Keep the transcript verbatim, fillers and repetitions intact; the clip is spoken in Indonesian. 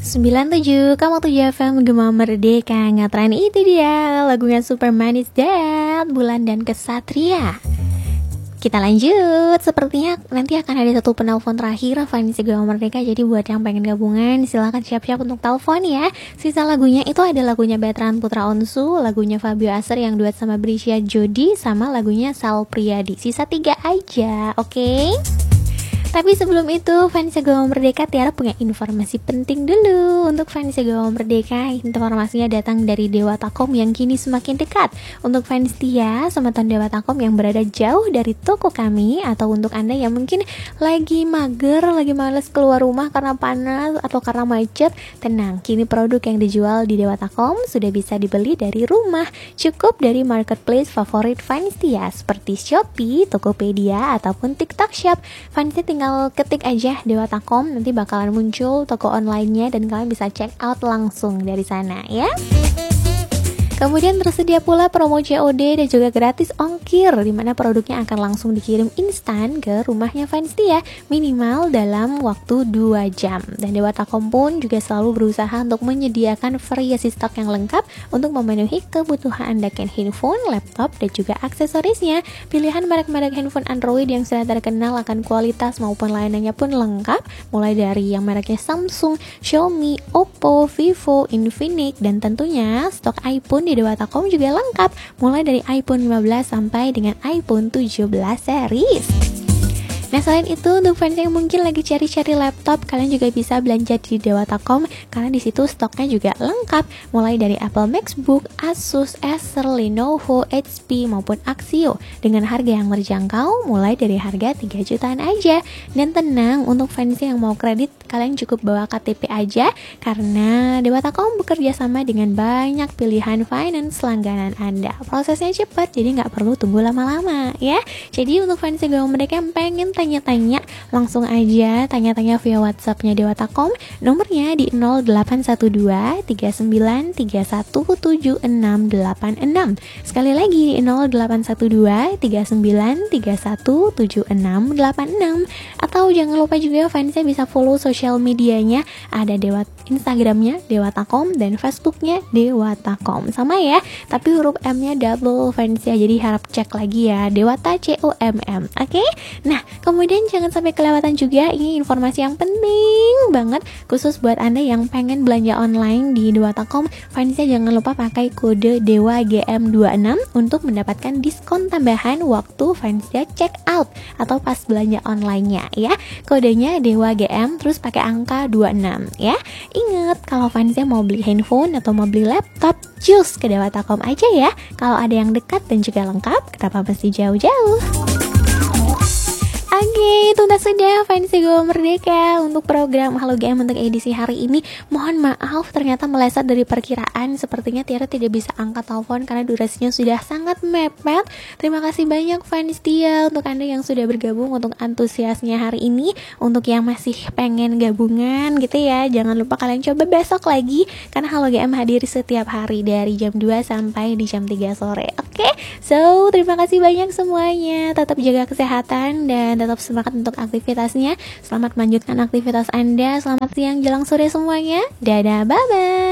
sembilan puluh tujuh koma tujuh F M Gema Merdeka. Ngatren itu dia lagunya Super Manis Dad, Bulan dan Kesatria. Kita lanjut. Sepertinya nanti akan ada satu penelpon terakhir Fani Gema Merdeka. Jadi buat yang pengen gabungan silakan siap-siap untuk telepon ya. Sisa lagunya itu ada lagunya Betran Putra Onsu, lagunya Fabio Aser yang duet sama Brisya Jody, sama lagunya Sal Priadi. Sisa tiga aja, oke? Okay? Tapi sebelum itu, Fani Gema Merdeka Tiara punya informasi penting dulu. Untuk Fani Gema Merdeka, informasinya datang dari Dewatakom yang kini semakin dekat. Untuk fans setia Semeton Dewatakom yang berada jauh dari toko kami, atau untuk Anda yang mungkin lagi mager, lagi males keluar rumah karena panas atau karena macet, tenang, kini produk yang dijual di Dewatakom sudah bisa dibeli dari rumah. Cukup dari marketplace favorit fans setia seperti Shopee, Tokopedia, ataupun TikTok Shop. Fans tinggal ketik aja Dewatakom, nanti bakalan muncul toko online-nya dan kalian bisa check out langsung dari sana ya. Kemudian tersedia pula promo C O D dan juga gratis ongkir, dimana produknya akan langsung dikirim instan ke rumahnya fans dia minimal dalam waktu dua jam. Dan Dewatakom pun juga selalu berusaha untuk menyediakan variasi stok yang lengkap untuk memenuhi kebutuhan Anda handphone, laptop, dan juga aksesorisnya. Pilihan merek-merek handphone Android yang sudah terkenal akan kualitas maupun layanannya pun lengkap, mulai dari yang mereknya Samsung, Xiaomi, Oppo, Vivo, Infinix, dan tentunya stok iPhone di Dewatakom juga lengkap, mulai dari iPhone lima belas sampai dengan iPhone tujuh belas series. Nah, selain itu untuk fans yang mungkin lagi cari-cari laptop, kalian juga bisa belanja di Dewatakom karena di situ stoknya juga lengkap, mulai dari Apple MacBook, Asus, Acer, Lenovo, H P maupun Axio dengan harga yang terjangkau mulai dari harga tiga jutaan aja. Dan tenang, untuk fans yang mau kredit kalian cukup bawa K T P aja karena Dewatakom bekerja sama dengan banyak pilihan finance langganan Anda. Prosesnya cepat, jadi nggak perlu tunggu lama-lama ya. Jadi untuk fans yang mereka yang pengen tanya-tanya, langsung aja tanya-tanya via WhatsAppnya Dewatakom. Nomornya di nol delapan satu dua tiga sembilan tiga satu tujuh enam delapan enam. Sekali lagi di nol delapan satu dua tiga sembilan tiga satu tujuh enam delapan enam. Atau jangan lupa juga fansnya bisa follow sosial medianya, ada Dewat Instagramnya Dewatakom dan Facebooknya Dewatakom. Sama ya, tapi huruf M-nya double fansnya, jadi harap cek lagi ya, Dewata C O M M. Oke? Okay? Nah, kemudian jangan sampai kelewatan juga ini informasi yang penting banget khusus buat Anda yang pengen belanja online di Dewatakom. Fansnya jangan lupa pakai kode Dewa G M dua puluh enam untuk mendapatkan diskon tambahan waktu fansnya check out atau pas belanja online-nya ya. Kodenya Dewa G M terus pakai angka dua puluh enam ya. Ingat, kalau fansnya mau beli handphone atau mau beli laptop, cus ke Dewatakom aja ya. Kalau ada yang dekat dan juga lengkap, kenapa mesti jauh-jauh? Oke, okay, tuntas sudah Fani Gema Merdeka untuk program Halo G M untuk edisi hari ini. Mohon maaf ternyata meleset dari perkiraan. Sepertinya Tiara tidak bisa angkat telepon karena durasinya sudah sangat mepet. Terima kasih banyak Fani setia untuk Anda yang sudah bergabung, untuk antusiasnya hari ini. Untuk yang masih pengen gabungan gitu ya, jangan lupa kalian coba besok lagi, karena Halo G M hadir setiap hari dari jam dua sampai di jam tiga sore. Oke, okay? So terima kasih banyak semuanya. Tetap jaga kesehatan dan tetap semangat untuk aktivitasnya. Selamat melanjutkan aktivitas Anda. Selamat siang jelang sore semuanya. Dadah, bye-bye.